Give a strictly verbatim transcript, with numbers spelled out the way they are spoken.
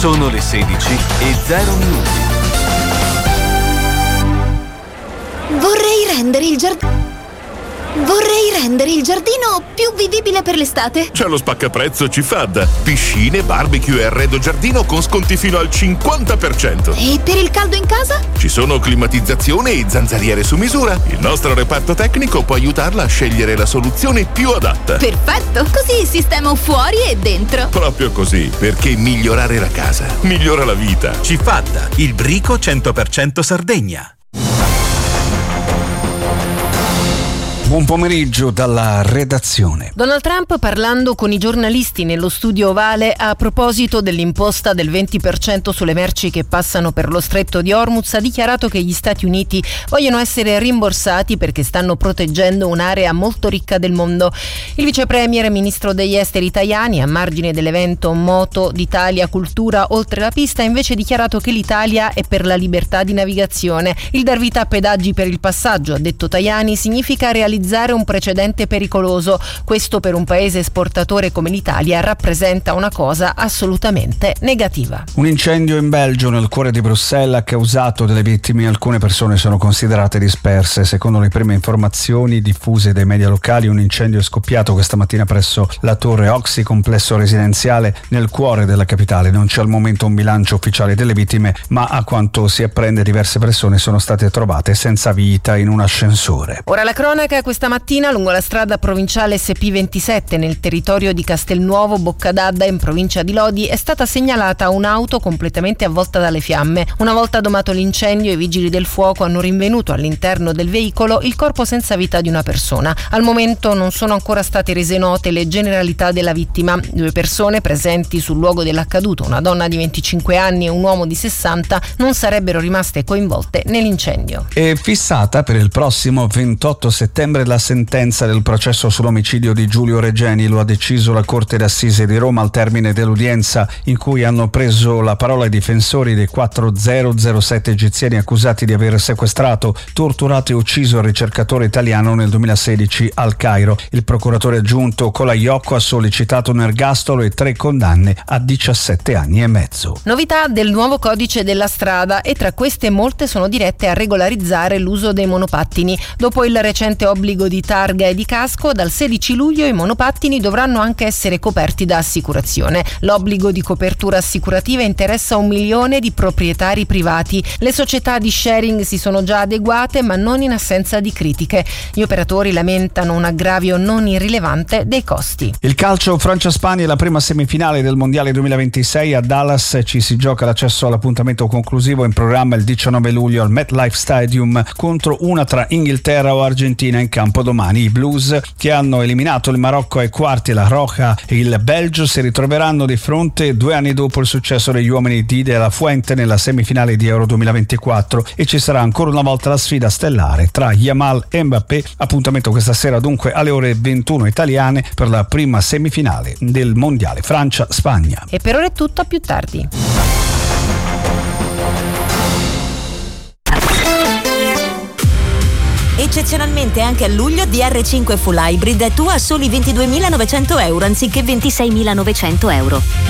Sono le sedici e zero minuti. Vorrei rendere il giardino... Vorrei rendere il giardino più vivibile per l'estate. C'è lo spaccaprezzo Cifad. Piscine, barbecue e arredo giardino con sconti fino al cinquanta per cento. E per il caldo in casa? Ci sono climatizzazione e zanzariere su misura. Il nostro reparto tecnico può aiutarla a scegliere la soluzione più adatta. Perfetto, così sistemo fuori e dentro. Proprio così, perché migliorare la casa migliora la vita. Cifad, il brico cento per cento Sardegna. Buon pomeriggio dalla redazione. Donald Trump, parlando con i giornalisti nello studio ovale a proposito dell'imposta del venti per cento sulle merci che passano per lo stretto di Hormuz, ha dichiarato che gli Stati Uniti vogliono essere rimborsati perché stanno proteggendo un'area molto ricca del mondo. Il vice premier e ministro degli esteri Tajani, a margine dell'evento Moto d'Italia Cultura oltre la pista, ha invece dichiarato che l'Italia è per la libertà di navigazione. Il dar vita a pedaggi per il passaggio, ha detto Tajani, significa realizzare un precedente pericoloso. Questo per un paese esportatore come l'Italia rappresenta una cosa assolutamente negativa. Un incendio in Belgio, nel cuore di Bruxelles, ha causato delle vittime. Alcune persone sono considerate disperse. Secondo le prime informazioni diffuse dai media locali, un incendio è scoppiato questa mattina presso la Torre Oxy, complesso residenziale nel cuore della capitale. Non c'è al momento un bilancio ufficiale delle vittime, ma a quanto si apprende diverse persone sono state trovate senza vita in un ascensore. Ora la cronaca. Questa mattina lungo la strada provinciale S P ventisette nel territorio di Castelnuovo Boccadadda in provincia di Lodi è stata segnalata un'auto completamente avvolta dalle fiamme. Una volta domato l'incendio, i vigili del fuoco hanno rinvenuto all'interno del veicolo il corpo senza vita di una persona. Al momento non sono ancora state rese note le generalità della vittima. Due persone presenti sul luogo dell'accaduto, una donna di venticinque anni e un uomo di sessanta, non sarebbero rimaste coinvolte nell'incendio. È fissata per il prossimo ventotto settembre la sentenza del processo sull'omicidio di Giulio Regeni. Lo ha deciso la Corte d'Assise di Roma al termine dell'udienza in cui hanno preso la parola i difensori dei quattro zero zero sette egiziani accusati di aver sequestrato, torturato e ucciso il ricercatore italiano nel duemilasedici al Cairo. Il procuratore aggiunto Colaiocco ha sollecitato un ergastolo e tre condanne a diciassette anni e mezzo. Novità del nuovo codice della strada, e tra queste molte sono dirette a regolarizzare l'uso dei monopattini. Dopo il recente obbligo di targa e di casco, dal sedici luglio i monopattini dovranno anche essere coperti da assicurazione. L'obbligo di copertura assicurativa interessa un milione di proprietari privati. Le società di sharing si sono già adeguate, ma non in assenza di critiche. Gli operatori lamentano un aggravio non irrilevante dei costi. Il calcio Francia-Spagna è la prima semifinale del Mondiale duemilaventisei. A Dallas ci si gioca l'accesso all'appuntamento conclusivo, in programma il diciannove luglio al MetLife Stadium contro una tra Inghilterra o Argentina in campo domani. I Blues, che hanno eliminato il Marocco ai quarti, la Roja e il Belgio, si ritroveranno di fronte due anni dopo il successo degli uomini di De La Fuente nella semifinale di Euro duemilaventiquattro, e ci sarà ancora una volta la sfida stellare tra Yamal e Mbappé. Appuntamento questa sera dunque alle ore ventuno italiane per la prima semifinale del Mondiale Francia-Spagna. E per ora è tutto, a più tardi. Eccezionalmente anche a luglio D R cinque Full Hybrid è tua a soli ventiduemilanovecento euro anziché ventisei미lanovecento euro.